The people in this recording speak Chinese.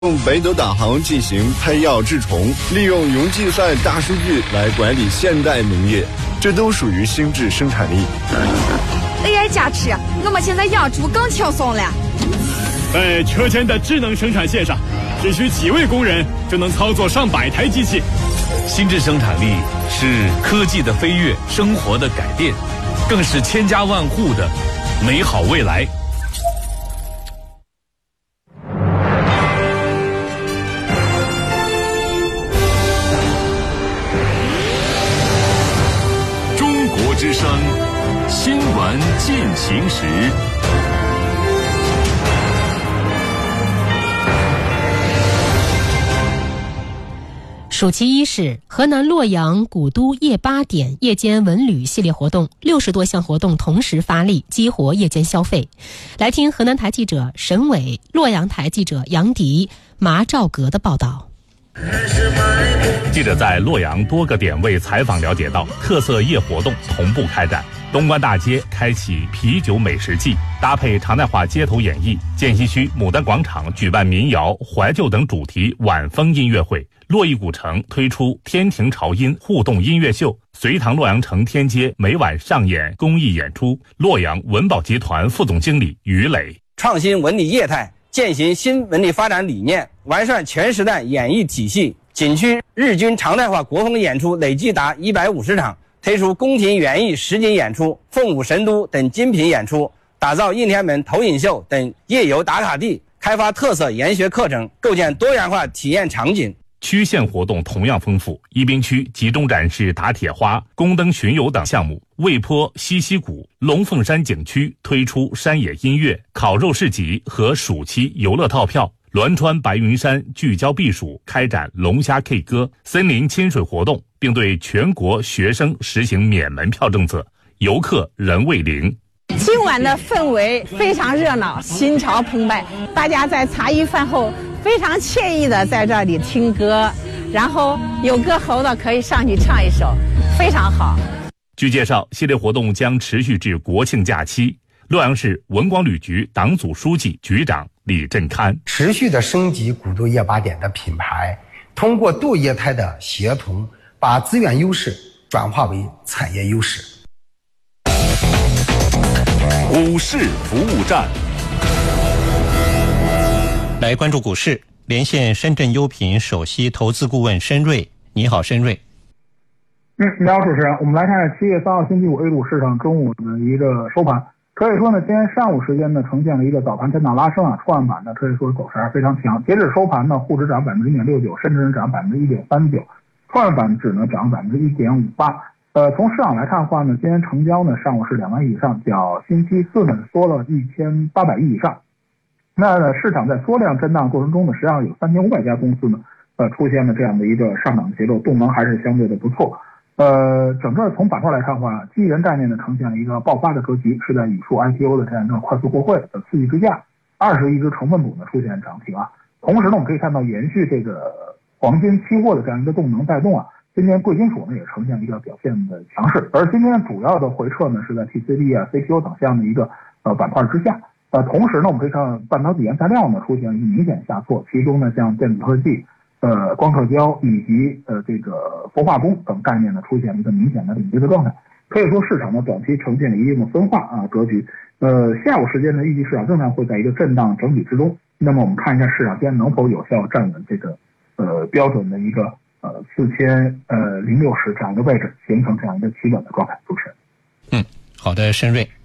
用北斗导航进行喷药治虫，利用云计算大数据来管理现代农业，这都属于心智生产力。 AI 加持，我们现在养猪更轻松了。 在车间的智能生产线上，只需几位工人就能操作上百台机器。 心智生产力是科技的飞跃，生活的改变，更是千家万户的美好未来。中国之声新闻进行时。 暑期伊始，河南洛阳古都夜8点夜间文旅系列活动，60多项活动同时发力，激活夜间消费。来听河南台记者沈伟、洛阳台记者杨迪、麻兆阁的报道。 记者在洛阳多个点位采访了解到，特色夜活动同步开展。东关大街开启啤酒美食季，搭配常态化街头演绎，涧西区牡丹广场举办民谣、怀旧等主题晚风音乐会，洛邑古城推出天庭潮音互动音乐秀，隋唐洛阳城天街每晚上演公益演出。洛阳文保集团副总经理于磊： 创新文旅业态，践行新文旅发展理念，完善全时代演艺体系。景区日均常态化国风演出累计达150场，推出宫廷园艺实景演出、凤舞神都等精品演出，打造应天门投影秀等夜游打卡地，开发特色研学课程，构建多元化体验场景。 区县活动同样丰富，宜宾区集中展示打铁花、宫灯巡游等项目，魏坡、西溪谷、龙凤山景区推出山野音乐、烤肉市集和暑期游乐套票。栾川白云山聚焦避暑，开展龙虾 K 歌、森林亲水活动，并对全国学生实行免门票政策，游客人未零。 今晚的氛围非常热闹，心潮澎湃，大家在茶余饭后非常惬意的在这里听歌，然后有歌喉的可以上去唱一首，非常好。 据介绍，系列活动将持续至国庆假期。洛阳市文广旅局党组书记、局长李振堪： 持续的升级古都夜8点的品牌，通过多业态的协同，把资源优势转化为产业优势。 股市服务站， 来关注股市，连线深圳优品首席投资顾问申瑞。你好，申瑞。 你好，主持人。我们来看7月3号星期五 A 股市场中午的一个收盘。可以说呢，今天上午时间呢，呈现了一个早盘震荡拉升啊，创业板呢可以说走势还是非常强。截止收盘呢，沪指涨1.69%，深圳涨1.39%，创业板指呢涨1.58%。从市场来看的话呢，今天成交呢上午是2万亿以上，较星期四呢缩了1800亿以上。那市场在缩量震荡过程中呢，实际上有3500家公司呢出现了这样的一个上涨节奏，动能还是相对的不错。整个从板块来看的话，机器人概念呢呈现了一个爆发的格局，是在语数 IPO 的这样一个快速过会的刺激之下，20亿只成分股呢出现涨停啊。同时呢，我们可以看到延续这个黄金期货的这样一个动能带动啊，今天贵金属呢也呈现一个表现的强势，而今天主要的回撤呢是在 TCB 啊、CPU 等这样的一个板块之下。同时呢，我们可以看到半导体原材料呢出现一个明显下挫，其中呢像电子科技、光刻胶以及这个氟化工等概念呢出现了一个明显的领跌的状态。可以说市场呢短期呈现了一定的分化格局。下午时间呢，预计市场仍然会在一个震荡整体之中。那么我们看一下市场间能否有效站稳这个标准的一个4060这样一个位置，形成这样一个企稳的状态。主持人。 好的，申瑞。